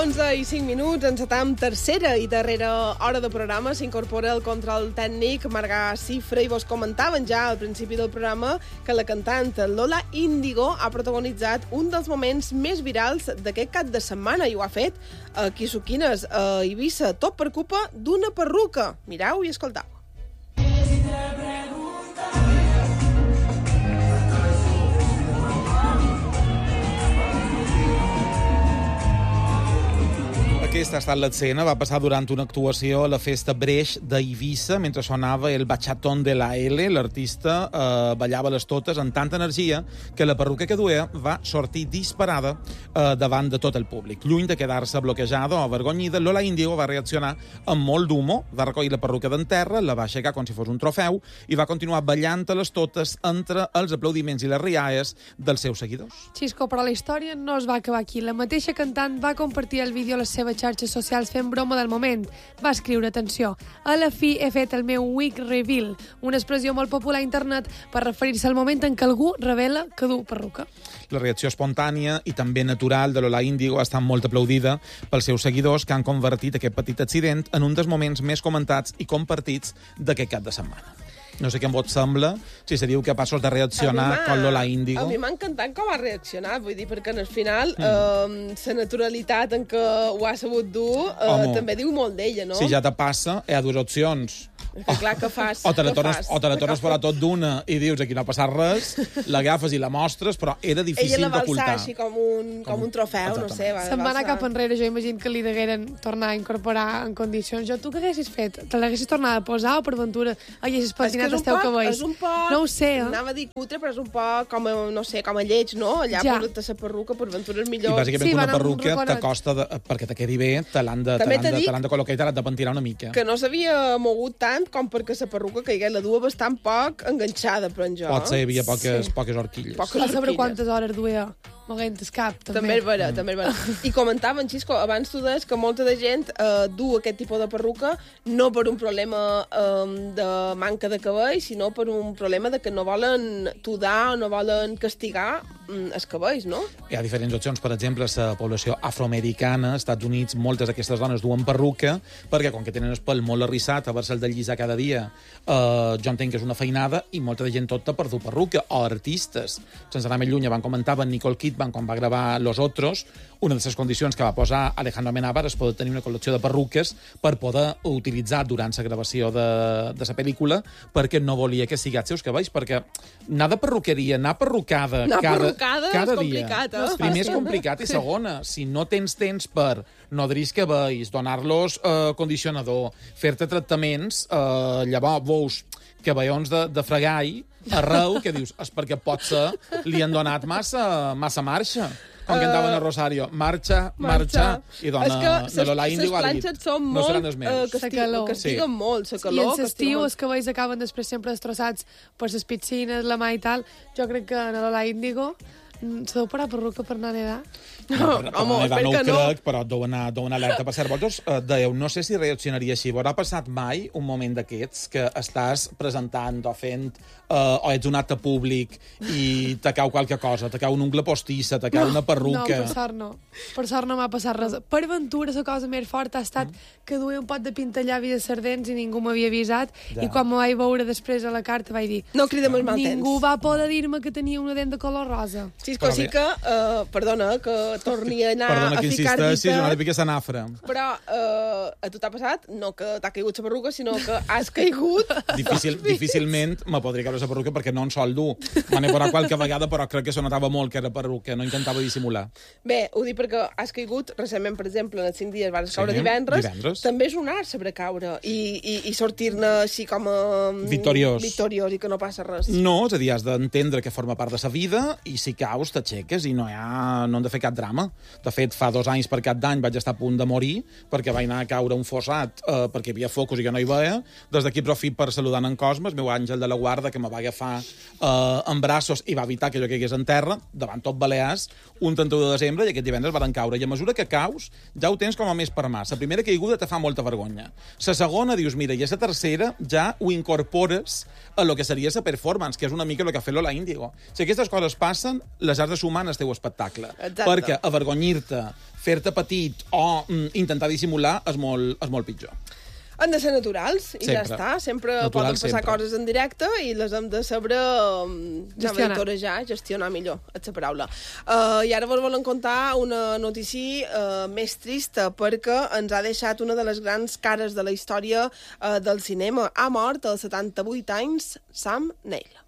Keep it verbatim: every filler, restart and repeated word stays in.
onze i cinc minuts, encetam tercera i darrera hora de programa. S'incorpora el control tècnic Marga Cifra i vos comentaven ja al principi del programa que la cantant Lola Índigo ha protagonitzat un dels moments més virals d'aquest cap de setmana i ho ha fet a Quissuquines, a Eivissa, tot per culpa d'una perruca. Mireu i escoltau. Aquesta ha estat l'escena, va passar durant una actuació a la festa Breix d'Eivissa, mentre sonava el Bachatón de la L. L'artista eh, ballava les totes amb tanta energia que la perruca que duia va sortir disparada eh, davant de tot el públic. Lluny de quedar-se bloquejada o avergonyida, Lola Índigo va reaccionar amb molt d'humor, va recollir la perruca d'en terra, la va aixecar com si fos un trofeu i va continuar ballant a les totes entre els aplaudiments i les rialles dels seus seguidors. Xisco, però la història no es va acabar aquí. La mateixa cantant va compartir el vídeo a les seves xarxes socials fent broma del moment. Va escriure, atenció, a la fi he fet el meu wig reveal, una expressió molt popular a internet per referir-se al moment en què algú revela que du perruca. La reacció espontània i també natural de Lola Índigo ha estat molt aplaudida pels seus seguidors, que han convertit aquest petit accident en un dels moments més comentats i compartits d'aquest cap de setmana. No sé què en vos sembla, si seríeu capaços de reaccionar com Lola Índigo. A mi m'ha encantat com ha reaccionat, vull dir, perquè al final mm. eh, la naturalitat en què ho ha sabut dur eh, també diu molt d'ella, no? Si ja te passa, hi ha dues opcions. Que clar que fas. O te la tornes, o te la tornes fora tot d'una i dius aquí no ha passat res, l'agafes i la mostres, però era difícil d'ocultar. Ella la va alçar així com un, com un trofeu, no sé. Se'n va anar cap enrere, jo imagino que li degueren tornar a incorporar en condicions. Jo, tu què haguessis fet? Te l'haguessis tornat a posar o per ventura haguessis patinat el teu cabell? És un poc, no ho sé, eh? Anava a dir cutre, però és un poc com a, no sé, com a lleig, no? Allà ja. Posat la perruca, per ventura és millor. I bàsicament sí, una perruca t'acosta, perquè te quedi bé, te l'han de, de, de col·locar i te l'han de pentirar una mica. Que no s'havia mogut tant com perquè la perruca caigués, la dua bastant poc enganxada, però en jo. Pot ser, hi havia poques, sí. poques horquilles. Poques a saber quantes hores duia moguent el cap, també. També és vera, també és vera. I comentaven, Xisco, abans tu deies que molta de gent eh, du aquest tipus de perruca no per un problema eh, de manca de cabell, sinó per un problema de que no volen tudar o no volen castigar mm, els cabells, no? Hi ha diferents opcions. Per exemple, la població afroamericana, als Estats Units, moltes d'aquestes dones duen perruca perquè, com que tenen el pèl molt arrissat, a veure-se'l de llisar cada dia, eh, jo entenc que és una feinada, i molta de gent opta per dur perruca. O artistes. Sense anar més lluny, van comentar Nicole Kidman, quan va gravar Los Otros, una de les condicions que va posar Alejandro Amenábar és poder tenir una col·lecció de perruques per poder utilitzar durant la gravació de, de la pel·lícula, perquè no volia que siguin els seus cabells, perquè anar de perruqueria, anar perrucada anar cada, perrucada cada és dia, complicat, eh? primer és complicat, i segona, si no tens temps per nodrir els cabells, donar-los eh, condicionador, fer-te tractaments, eh, llavors veus cabellons de, de fregall arreu, que dius, és perquè potser li han donat massa, massa marxa. Com que andaven a Rosario, marxa, marxa, marxa. I dona de Lola Índigo ha dit, són no seran els meus. Uh, calor. Castiguen sí. molt, la calor. I en l'estiu els cabells acaben després sempre destrossats per les piscines, la mà i tal. Jo crec que a Lola Índigo se deu parar perruca per anar a nedar? No, per, per home, nedar no ho no. crec, però deu anar, deu anar alerta. Per cert, vosaltres eh, dèieu, no sé si reaccionaria així. Vos ha passat mai un moment d'aquests que estàs presentant o fent, eh, o ets un acte públic i te cau qualque cosa, te cau un ungle postissa, te cau no, una perruca... No, per sort no. Per sort no m'ha passat res. Per ventura, la cosa més forta ha estat mm. que duia un pot de pintallavi de sardents i ningú m'havia avisat, ja. I quan m'ho vaig veure després a la carta vaig dir... No cridem els mal temps. Ningú va poder dir-me que tenia una dent de color rosa. Sí, Xisco, sí que, uh, perdona, que torni a anar perdona, a ficar dita... Sí, una mica s'anafra. Però uh, a tu t'ha passat, no que t'ha caigut la perruca, sinó que has caigut... Difícil, difícilment me podria caure la perruca perquè no en sol dur. Me n'he posat qualque vegada, però crec que se notava molt que era perruca, no intentava dissimular. Bé, ho dic perquè has caigut recentment, per exemple, en els cinc dies vas caure sí, divendres, divendres. També és un art saber caure i, i, i sortir-ne així com a... Victoriós. Victoriós i que no passa res. No, és a dir, has d'entendre que forma part de sa vida i si caus t'aixeques i no hi ha, no han de fer cap drama. De fet, fa dos anys per cap d'any vaig estar a punt de morir perquè vaig anar a caure un fossat eh, perquè hi havia focus i jo no hi veia. Des d'aquí aprofit per saludar en Cosme, el meu àngel de la guarda, que me va agafar eh, en braços i va evitar que jo caigués en terra, davant tot Balears, un trenta-u de desembre, i aquest divendres van caure. I a mesura que caus, ja ho tens com a més per mà. La primera caiguda te fa molta vergonya. La segona, dius, mira, i a la tercera ja ho incorpores a lo que seria la performance, que és una mica el que ha fet Lola Índigo. Si aquestes coses passen, les arts de sumar en el teu espectacle. Exacte. Perquè avergonyir-te, fer-te petit o mm, intentar dissimular és molt, és molt pitjor. Han de ser naturals, i Sempre. ja està. Sempre Natural, poden passar sempre. coses en directe i les hem de saber um, Gestionar. torejar, gestionar millor, és la paraula. Uh, I ara vos volen contar una notícia uh, més trista, perquè ens ha deixat una de les grans cares de la història uh, del cinema. Ha mort als setanta-vuit anys Sam Neill.